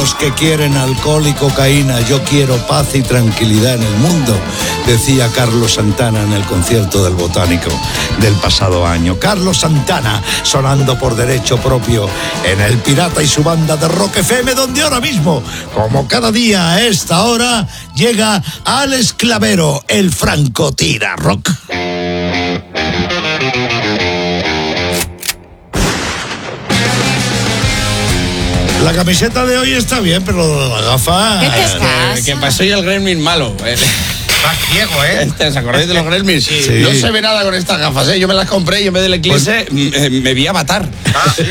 menos que quieren alcohol y cocaína, yo quiero paz y tranquilidad en el mundo, decía Carlos Santana en el concierto del Botánico del pasado año. Carlos Santana sonando por derecho propio en El Pirata y su banda de Rock FM, donde ahora mismo, como cada día a esta hora, llega Alex Clavero, el francotira rock. La camiseta de hoy está bien, pero la gafa... ¿Qué te pasa? Que pasó ya el gremlin malo. Estás ciego, ¿eh? ¿Os acordáis de los gremlins? Sí. No se ve nada con estas gafas, ¿eh? Yo me las compré y en vez del Eclipse me vi Avatar. Sí.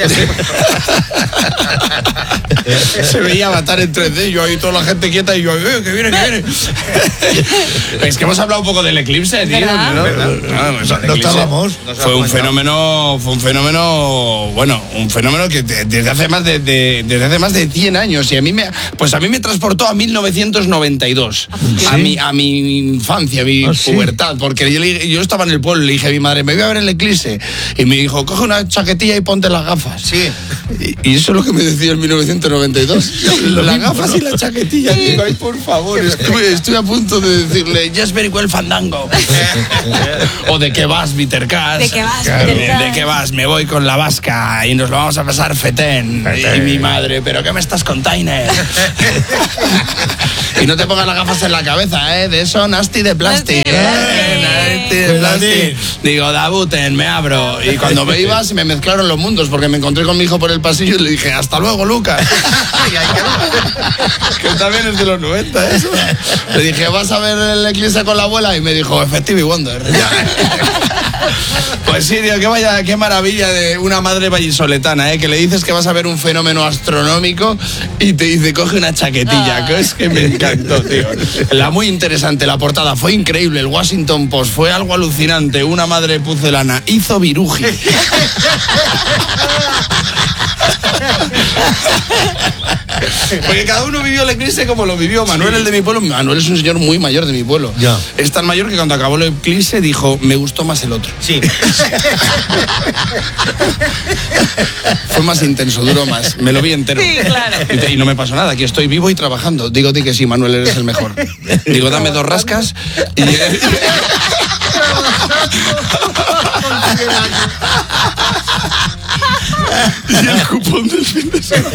Se veía Avatar en 3D, yo ahí toda la gente quieta y yo, que viene. Es que hemos hablado un poco del Eclipse, tío. No estábamos. Fue un fenómeno, un fenómeno que desde hace más de 100 años y a mí me transportó a 1992, a mi infancia, a mi pubertad, porque yo estaba en el pueblo y le dije a mi madre, me voy a ver el Eclipse, y me dijo, coge una chaquetilla y ponte las gafas. Sí. Y eso es lo que me decía en 1992. Las gafas y la chaquetilla. Digo, ay, por favor, estoy a punto de decirle, yes, very well, Fandango. O de qué vas, Bitter Cash. ¿De qué vas, Claro, Bitter Cash? de qué vas, me voy con la vasca y nos lo vamos a pasar fetén. Y mi madre, ¿pero qué me estás container? Y no te pongas las gafas en la cabeza, ¿eh? De eso, nasty de plástico. Nasty de plástico. Digo, dabuten, me abro. Y cuando me iba, se me mezclaron los mundos, porque me encontré con mi hijo por el pasillo y le dije, hasta luego, Lucas. Que también es de los 90, eso. Le dije, ¿vas a ver el Eclipse con la abuela? Y me dijo, Effective Wonder. Pues sí, tío, qué maravilla de una madre vallisoletana, que le dices que vas a ver un fenómeno astronómico y te dice, coge una chaquetilla, que es que me encantó, tío. La muy interesante, la portada, fue increíble, el Washington Post, fue algo alucinante, una madre pucelana, hizo viruji. Porque cada uno vivió el eclipse como lo vivió. Manuel, el de mi pueblo, Manuel es un señor muy mayor de mi pueblo. Ya. Es tan mayor que cuando acabó el eclipse dijo, me gustó más el otro. Sí. Fue más intenso, duró más. Me lo vi entero. Sí, claro. Y no me pasó nada, aquí estoy vivo y trabajando. Digo a ti que sí, Manuel, eres el mejor. Digo, dame 2 rascas y... Y el cupón del fin de semana.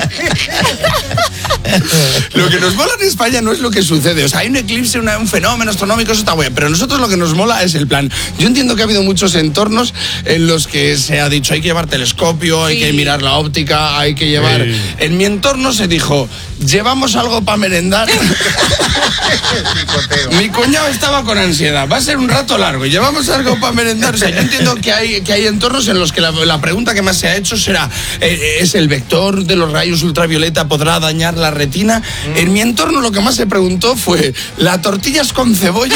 Lo que nos mola en España no es lo que sucede. O sea, hay un eclipse, un fenómeno astronómico, eso está bueno. Pero a nosotros lo que nos mola es el plan. Yo entiendo que ha habido muchos entornos en los que se ha dicho hay que llevar telescopio, hay que mirar la óptica, hay que llevar... Sí. En mi entorno se dijo, llevamos algo para merendar. Mi cuñado estaba con ansiedad, va a ser un rato largo, llevamos algo para merendar. O sea, yo entiendo que hay entornos en los que la pregunta que más se ha hecho será, ¿es el vector de los rayos ultravioleta podrá dañar la retina? En mi entorno lo que más se preguntó fue, ¿la tortilla es con cebolla?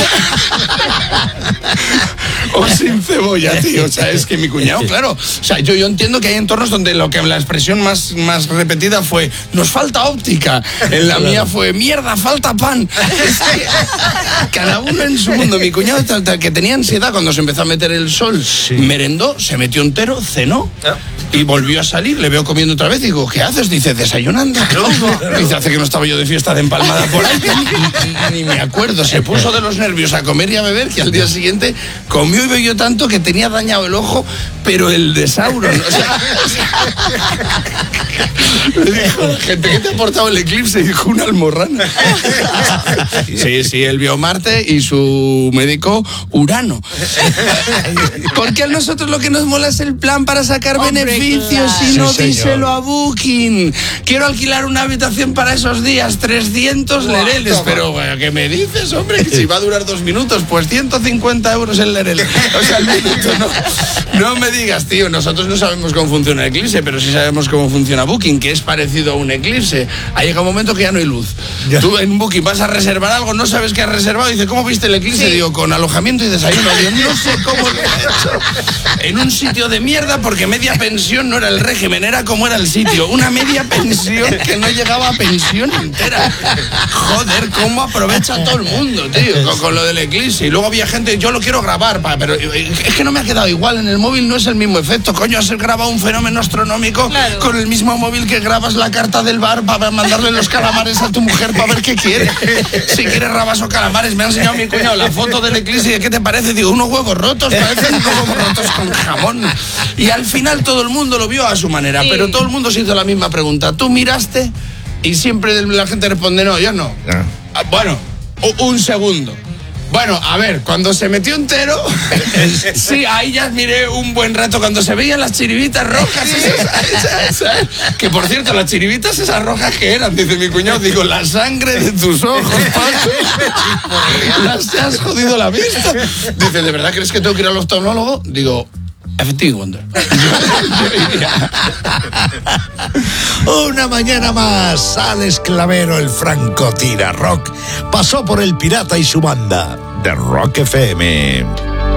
O sin cebolla, tío. O sea, es que mi cuñado, claro. O sea, yo entiendo que hay entornos donde la expresión más repetida fue, nos falta óptica. En la mía fue, mierda, falta pan. Es que cada uno en su mundo. Mi cuñado, que tenía ansiedad cuando se empezó a meter el sol, merendó, se metió entero, cenó y volvió a salir. Le veo comiendo otra vez y digo, ¿qué haces? Dice, desayunando. Dice, hace que no estaba yo de fiesta de empalmada por ahí. Ni me acuerdo. Se puso de los nervios a comer y a beber, que al día siguiente comió y bebió tanto que tenía dañado el ojo, pero el de Sauron. O sea, le dijo, gente, ¿qué te ha aportado el eclipse? Y dijo, una almorrana. Sí, él vio Marte y su médico Urano. Porque a nosotros lo que nos mola es el plan para sacar beneficios, claro. y no Sí, díselo señor. a Booking. Quiero alquilar una habitación para esos días, 300 lereles. Pero, bueno, ¿qué me dices, hombre? Que si va a durar 2 minutos, pues 150 euros el lerel. O sea, el minuto, no me digas, tío, nosotros no sabemos cómo funciona el eclipse, pero sí sabemos cómo funciona Booking, que es parecido a un eclipse. Ha llegado un momento que ya no hay luz. Ya. Tú en Booking vas a reservar algo, no sabes qué has reservado, y dices, ¿cómo viste el eclipse? Digo, con alojamiento y desayuno. Digo, no sé cómo lo he hecho. En un sitio de mierda, porque media pensión pensión no era el régimen, era como era el sitio. Una media pensión que no llegaba a pensión entera. Joder, cómo aprovecha todo el mundo, tío, con lo del eclipse. Y luego había gente, yo lo quiero grabar, pero es que no me ha quedado igual. En el móvil no es el mismo efecto. Coño, has grabado un fenómeno astronómico con el mismo móvil que grabas la carta del bar para mandarle los calamares a tu mujer para ver qué quiere. Si quieres rabas o calamares, me ha enseñado mi cuñado la foto del eclipse. ¿Qué te parece? Digo, unos huevos rotos, parecen unos huevos rotos con jamón. Y al final todo el mundo lo vio a su manera, pero todo el mundo se hizo la misma pregunta. ¿Tú miraste? Y siempre la gente responde, no, yo no. Bueno, un segundo. Bueno, a ver, cuando se metió entero, sí, ahí ya miré un buen rato, cuando se veían las chiribitas rojas, esas, que por cierto, las chiribitas esas rojas que eran, dice mi cuñado, digo, la sangre de tus ojos, Paco, las has jodido la vista. Dice, ¿de verdad crees que tengo que ir al oftalmólogo? Digo, Effective Wonder. Una mañana más, Alex Clavero, el franco tira rock, pasó por El Pirata y su banda de Rock FM.